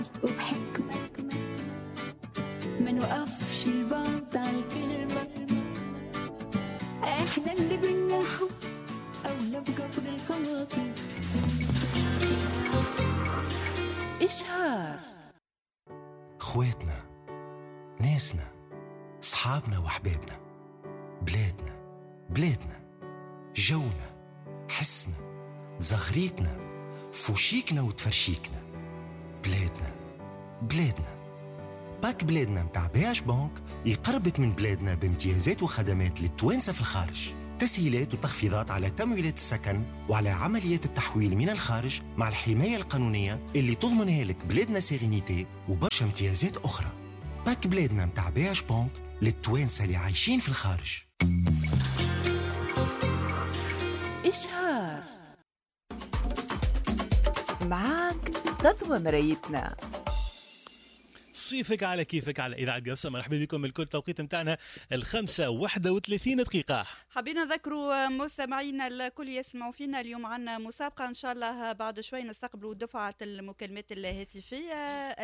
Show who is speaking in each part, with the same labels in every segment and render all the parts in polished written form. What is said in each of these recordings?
Speaker 1: وبحكمة ما نوقفش البعض على الكلمة، احنا اللي بنحب أولى بجبر الخواطر.
Speaker 2: إشهار
Speaker 3: خواتنا، ناسنا، صحابنا وحبابنا، بلادنا، جونا، حسنا، زغريتنا، فوشيكنا وتفرشيكنا. بلادنا باك بلادنا متاع بياش بانك يقربك من بلادنا بامتيازات وخدمات للتوانسة في الخارج، تسهيلات وتخفيضات على تمويلات السكن وعلى عمليات التحويل من الخارج مع الحماية القانونية اللي تضمنها لك بلادنا سيرينيتي، وبرشا امتيازات أخرى. باك بلادنا متاع بياش بانك للتوانسة اللي عايشين في الخارج.
Speaker 2: إشهار معاك تضوى مرايتنا.
Speaker 4: صيفك على كيفك على إذاعة قصة. مرحبا بكم الكل. توقيت متاعنا 5:31.
Speaker 5: حبينا نذكروا مستمعينا الكل يسمعوا فينا اليوم عنا مسابقة إن شاء الله بعد شوي نستقبلوا دفعة المكالمات الهاتفية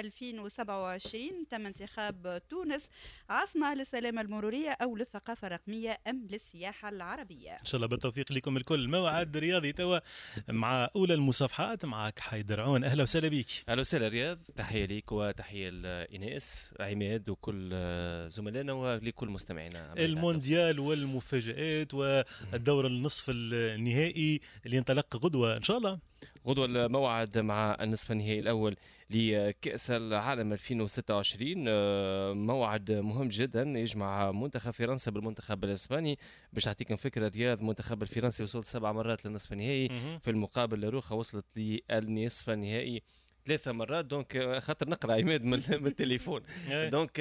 Speaker 5: 2027. تم انتخاب تونس عاصمة للسلامة المرورية أو للثقافة الرقمية أم للسياحة العربية.
Speaker 4: إن شاء الله بالتوفيق لكم الكل. موعد رياضي توا مع أولى المصافحات. معك حيدر عون، أهلا وسهلا بيك.
Speaker 6: أهلا وسهلا رياض، تحية ليك وتحية إيناس عماد وكل زملائنا ولكل مستمعينا.
Speaker 4: المونديال والمفاجآت والدور النصف النهائي اللي ينطلق غدوة إن شاء الله.
Speaker 6: غدوة الموعد مع النصف النهائي الأول لكأس العالم 2026. موعد مهم جدا يجمع منتخب فرنسا بالمنتخب الإسباني. باش أعطيكم فكرة رياض، المنتخب الفرنسي وصل 7 مرات للنصف النهائي، في المقابل روخا وصلت للنصف النهائي 3 مرات. دونك خاطر نقرا عماد من التليفون. دونك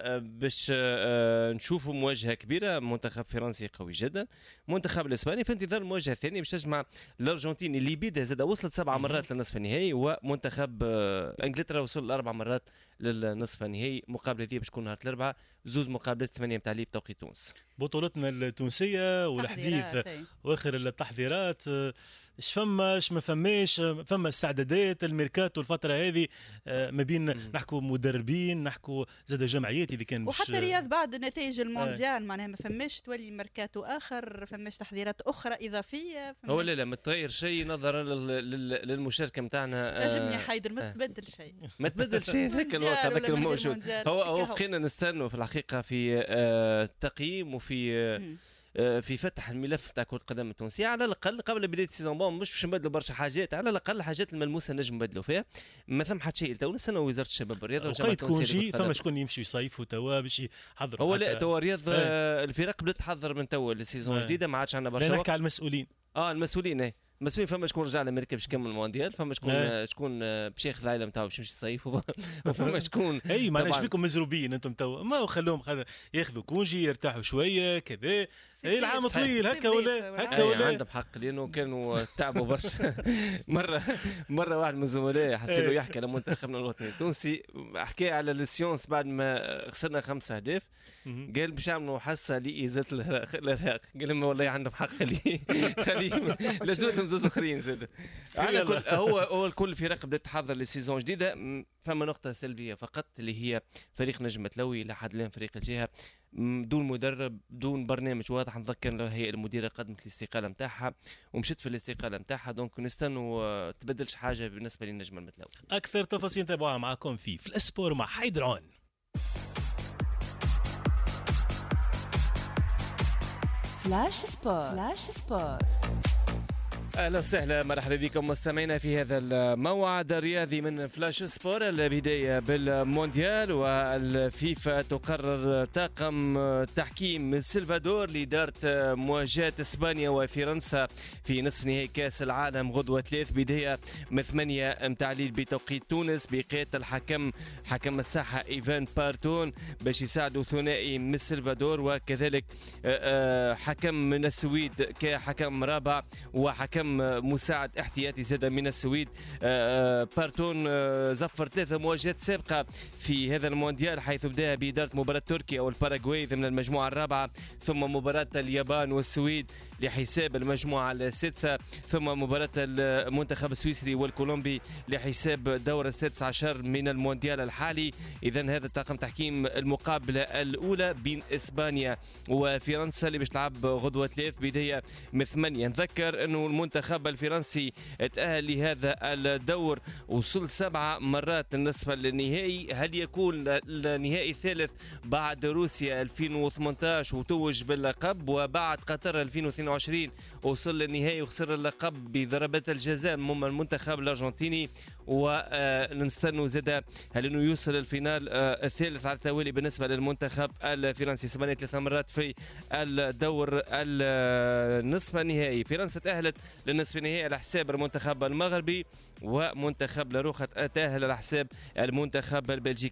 Speaker 6: باش نشوفوا مواجهه كبيره. منتخب فرنسي قوي جدا، منتخب الاسباني في انتظار المواجهه الثانيه باش تجمع الارجنتين اللي بيدها زاد وصلت 7 مرات للنصف النهائي، ومنتخب انجلترا وصل 4 مرات للنصف النهائي. مقابله دي باش تكون نهار الاربعاء، زوز مقابلات 8 متاع ليب توقيت تونس.
Speaker 4: بطولتنا التونسيه والحديث واخر التحضيرات. اش فما اش ما فماش، فما استعدادات الميركاتو الفتره هذه ما بين نحكوا مدربين، نحكوا زاد جمعيات اللي كان
Speaker 5: وحتى رياض بعد نتائج المونديال معناها ما فماش تولي ميركاتو اخر، فماش تحضيرات اخرى اضافيه.
Speaker 6: هو لا ما تغير شيء نظرا للمشاركه نتاعنا.
Speaker 5: عجبني حيدر ما تبدل شيء،
Speaker 6: ما تبدل شيء. ذاك الوقت هذاك الموجود. هو بقينا نستنوا في الحقيقه في التقييم وفي في فتح الملف تاع كرة القدم التونسية على الأقل قبل بداية السيزون. بون مش باش نبدلوا برشا حاجات، على الأقل الحاجات الملموسة نجم نبدلوا فيها. ما ثم حتى شيء تو نستنوا وزارة الشباب والرياضة
Speaker 4: وجمعية تكون جي. فما شكون يمشي يصيفوا توا باش يحضروا.
Speaker 6: هو لا توا رياض الفرق بدات تحضر من توا للسيزون الجديدة. ما عادش عندنا برشا.
Speaker 4: نحكي على المسؤولين.
Speaker 6: المسؤولين مسؤولين. فما شكون رجع لامريكا باش يكمل المونديال، فما شكون باش ياخذ العائله نتاعو باش يمشي يصيف، وفما شكون
Speaker 4: اي معناش بكم مزروبين انتم تو. ما خلوهم ياخذوا كونجي يرتاحوا شويه كذا. اي العام طويل هكا ولا
Speaker 6: عندهم حق، لانه كانوا تعبوا برشا. مره واحد من الزملاء حسيته يحكي على منتخبنا الوطني التونسي، حكى على السيونس بعد ما خسرنا 5 أهداف، قال باش يعملوا حصه لإزالة الارهاق. قال لهم والله عندهم حق، خليه لازمتهم زوز اخرين زاد. على كل هو الكل فرق بدات تحضر للسيزون جديده. فما نقطه سلبيه فقط اللي هي فريق نجم متلوي لحد الان فريق الجهه دون مدرب دون برنامج واضح. نذكر الهيئه المديره قدمت الاستقاله نتاعها ومشت في الاستقاله نتاعها. دونك نستنوا تبدلش حاجه بالنسبه للنجم المتلوي.
Speaker 4: اكثر تفاصيل تابعوها معكم في الاسبور مع حيدر عون.
Speaker 2: فلاش سبور.
Speaker 6: اهلا وسهلا، مرحبا بكم مستمعينا في هذا الموعد الرياضي من فلاش سبور. البدايه بالمونديال، والفيفا تقرر طاقم تحكيم من سلفادور لإدارة مواجهة اسبانيا وفرنسا في نصف نهائي كاس العالم غدوه 3 بدايه من 8 متاع الليل بتوقيت تونس، بقياده حكم الساحه ايفان بارتون باش يساعدوا ثنائي من سلفادور، وكذلك حكم من السويد كحكم رابع وحكم تم مساعد احتياطي زاد من السويد. بارتون زفر 3 مواجهات سابقة في هذا المونديال، حيث بدأ بإدارة مباراة تركيا والباراغواي ضمن المجموعة الرابعة، ثم مباراة اليابان والسويد لحساب المجموعة السادسة، ثم مباراة المنتخب السويسري والكولومبي لحساب الدورة 16 من المونديال الحالي. إذن هذا طاقم تحكيم المقابلة الأولى بين إسبانيا وفرنسا اللي باش تلعب غدوة 3 بداية من 8. نذكر أنه المنتخب الفرنسي تأهل لهذا الدور، وصل 7 مرات النصف النهائي. هل يكون النهائي الثالث بعد روسيا 2018 وتوج باللقب، وبعد قطر 2022 وصل للنهائي وخسر اللقب بضربات الجزاء من المنتخب الارجنتيني؟ ونستنوا زاد هل انه يوصل الفينال الثالث على التوالي بالنسبه للمنتخب الفرنسي. 3 مرات في الدور النصف النهائي. فرنسا تأهلت للنصف النهائي على حساب المنتخب المغربي، ومنتخب لاروخا تأهل على حساب المنتخب البلجيكي.